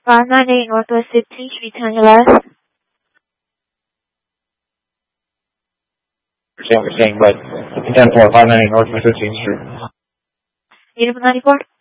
598 Northwest 15th Street, turn your left. Understand what you're saying, but 10-4, 598 Northwest 15th Street. Unit 94?